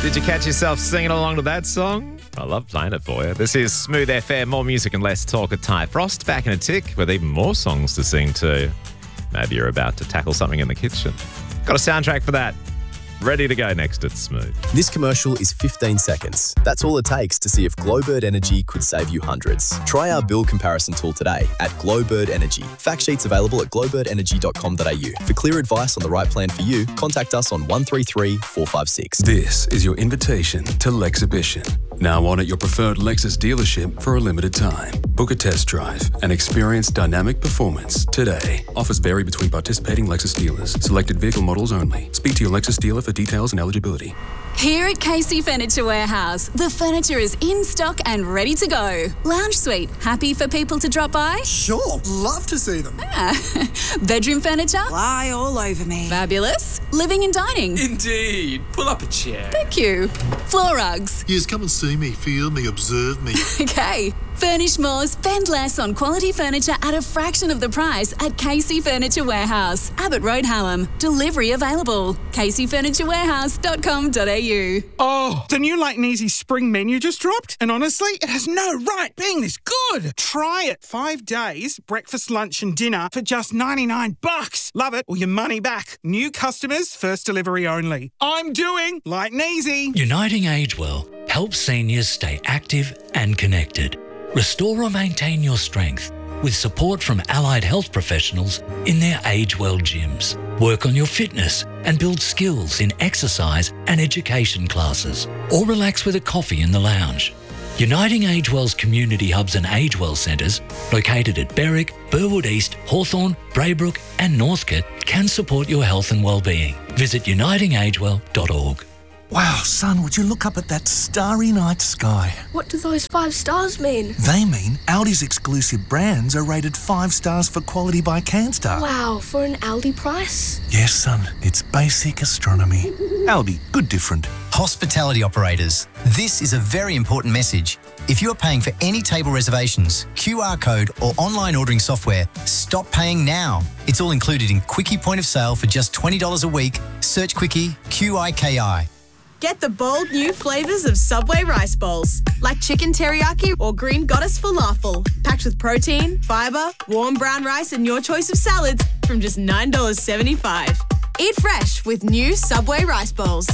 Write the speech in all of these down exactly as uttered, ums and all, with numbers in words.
Did you catch yourself singing along to that song? I love playing it for you. This is Smooth F M, more music and less talk at Ty Frost, back in a tick with even more songs to sing to. Maybe you're about to tackle something in the kitchen. Got a soundtrack for that. Ready to go next at Smooth. This commercial is fifteen seconds. That's all it takes to see if Glowbird Energy could save you hundreds. Try our bill comparison tool today at Glowbird Energy. Fact sheets available at glowbird energy dot com dot a u. For clear advice on the right plan for you, contact us on one three three, four five six. This is your invitation to Lexhibition. Now on at your preferred Lexus dealership for a limited time. Book a test drive and experience dynamic performance today. Offers vary between participating Lexus dealers. Selected vehicle models only. Speak to your Lexus dealer for details and eligibility. Here at Casey Furniture Warehouse, the furniture is in stock and ready to go. Lounge suite, happy for people to drop by? Sure, love to see them. Ah. Bedroom furniture? Lie all over me. Fabulous. Living and dining? Indeed. Pull up a chair. Thank you. Floor rugs? Yes, come and see me, feel me, observe me. Okay. Furnish more, spend less on quality furniture at a fraction of the price at Casey Furniture Warehouse, Abbott Road, Hallam. Delivery available. casey furniture warehouse dot com dot a u. Oh, the new Light and Easy spring menu just dropped, and honestly, it has no right being this good. Try it. Five days, breakfast, lunch and dinner for just ninety-nine bucks. Love it or your money back. New customers, first delivery only. I'm doing Light and Easy. Uniting Age Well helps seniors stay active and connected. Restore or maintain your strength with support from allied health professionals in their Age Well gyms. Work on your fitness and build skills in exercise and education classes, or relax with a coffee in the lounge. Uniting Age Well's community hubs and Age Well centres, located at Berwick, Burwood East, Hawthorn, Braybrook and Northcote, can support your health and well-being. Visit uniting age well dot org. Wow, son, would you look up at that starry night sky? What do those five stars mean? They mean Aldi's exclusive brands are rated five stars for quality by Canstar. Wow, for an Aldi price? Yes, son, it's basic astronomy. Aldi, good different. Hospitality operators, this is a very important message. If you are paying for any table reservations, Q R code or online ordering software, stop paying now. It's all included in Quickie Point of Sale for just twenty dollars a week. Search Quickie, Q I K I. Get the bold new flavours of Subway rice bowls, like chicken teriyaki or green goddess falafel, packed with protein, fibre, warm brown rice and your choice of salads from just nine dollars seventy-five. Eat fresh with new Subway rice bowls.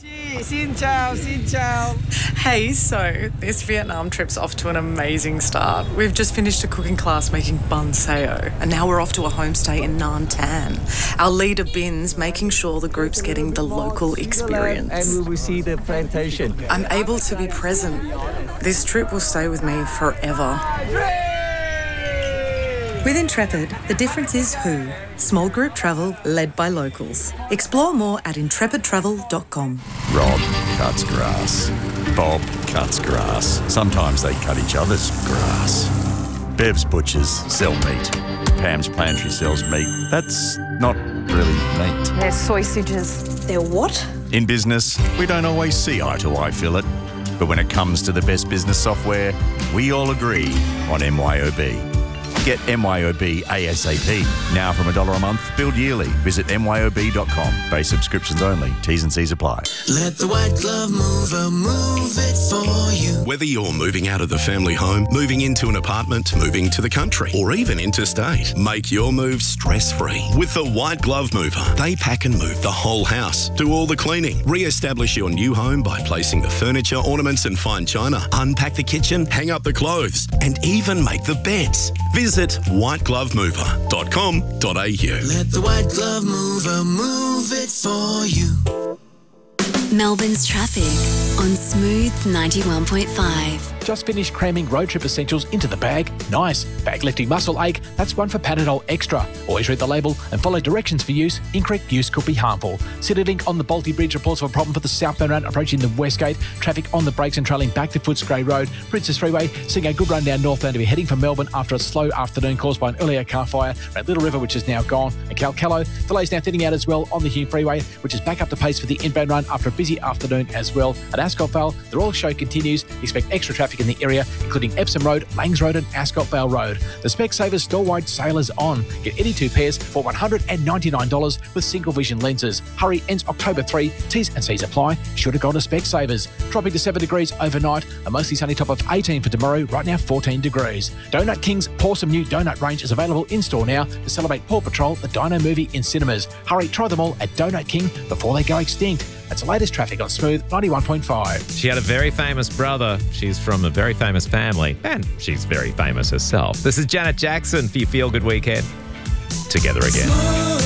Xin chào, xin chào. Hey, so this Vietnam trip's off to an amazing start. We've just finished a cooking class making bun sao, and now we're off to a homestay in Nam Tan. Our leader Bin's making sure the group's getting the local experience. And we will see the plantation. I'm able to be present. This trip will stay with me forever. With Intrepid, the difference is who. Small group travel led by locals. Explore more at intrepid travel dot com. Rob cuts grass. Bob cuts grass. Sometimes they cut each other's grass. Bev's butchers sell meat. Pam's pantry sells meat. That's not really meat. They're sausages. They're what? In business, we don't always see eye to eye, Philip. But when it comes to the best business software, we all agree on M Y O B. Get M Y O B ASAP. Now from a dollar a month, billed yearly. Visit M Y O B dot com. Base subscriptions only. T's and C's apply. Let the White Glove Mover move it for you. Whether you're moving out of the family home, moving into an apartment, moving to the country, or even interstate, make your move stress-free with the White Glove Mover. They pack and move the whole house, do all the cleaning, re-establish your new home by placing the furniture, ornaments and fine china, unpack the kitchen, hang up the clothes, and even make the beds. Visit white glove mover dot com dot a u. Let the White Glove Mover move it for you. Melbourne's traffic on Smooth ninety-one point five. Just finished cramming road trip essentials into the bag? Nice. Bag lifting muscle ache? That's one for Panadol Extra. Always read the label and follow directions for use. Incorrect use could be harmful. CityLink on the Balti Bridge reports of a problem for the southbound round approaching the West Gate. Traffic on the brakes and trailing back to Footscray Road. Princess Freeway seeing a good run down northbound to be heading from Melbourne after a slow afternoon caused by an earlier car fire around Little River, which is now gone. And Calcallo, delays now thinning out as well on the Hume Freeway, which is back up to pace for the inbound run after a busy afternoon as well. At Ascot Vale, the Royal Show continues. Expect extra traffic traffic in the area, including Epsom Road, Langs Road and Ascot Vale Road. The Specsavers store-wide sale is on. Get eighty-two pairs for one hundred ninety-nine dollars with single vision lenses. Hurry, ends October third. T's and C's apply. Should have gone to Specsavers. Dropping to seven degrees overnight. A mostly sunny top of eighteen for tomorrow. Right now, fourteen degrees. Donut King's Pawsome new donut range is available in-store now to celebrate Paw Patrol, the Dino movie in cinemas. Hurry, try them all at Donut King before they go extinct. That's the latest traffic on Smooth ninety-one point five. She had a very famous brother. She's from a very famous family, and she's very famous herself. This is Janet Jackson for your Feel Good Weekend. Together again.